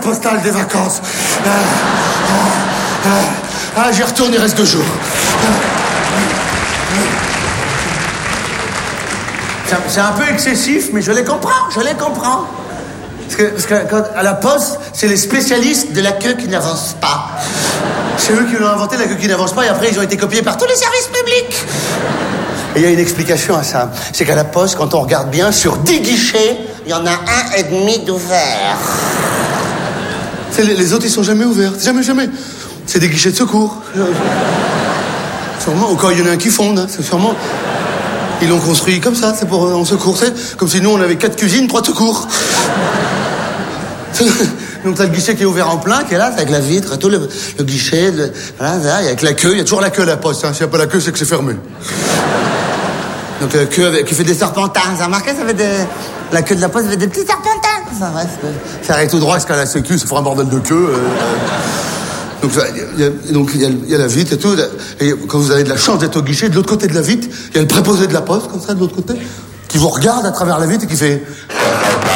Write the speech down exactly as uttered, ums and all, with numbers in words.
Postale des vacances. Ah, ah, ah, ah, j'y retourne, il reste deux jours. C'est, c'est un peu excessif, mais je les comprends, je les comprends. Parce que, parce que quand, à la poste, c'est les spécialistes de la queue qui n'avance pas. C'est eux qui l'ont inventé, la queue qui n'avance pas, et après ils ont été copiés par tous les services publics. Et il y a une explication à ça. C'est qu'à la poste, quand on regarde bien, sur dix guichets, il y en a un et demi d'ouverts. C'est les, les autres, ils sont jamais ouverts. Jamais, jamais. C'est des guichets de secours. Sûrement, ou quand il y en a un qui fonde, hein, c'est sûrement... Ils l'ont construit comme ça, c'est pour en secours, c'est comme si nous, on avait quatre cuisines, trois de secours. Donc t'as le guichet qui est ouvert en plein, qui est là, avec la vitre, tout le, le guichet, le, voilà, là, avec la queue. Il y a toujours la queue à la poste. Hein. S'il n'y a pas la queue, c'est que c'est fermé. Donc la queue avec, qui fait des serpentins. Vous avez remarqué, ça fait des... La queue de la poste, ça fait des petits serpentins. Ça, ouais, ça arrête tout droit jusqu'à la sécu, ça fera un bordel de queue. Euh, donc il y a, donc il y a, il y a la vitre et tout. Et quand vous avez de la chance d'être au guichet, de l'autre côté de la vitre, il y a le préposé de la poste, comme ça, de l'autre côté, qui vous regarde à travers la vitre et qui fait...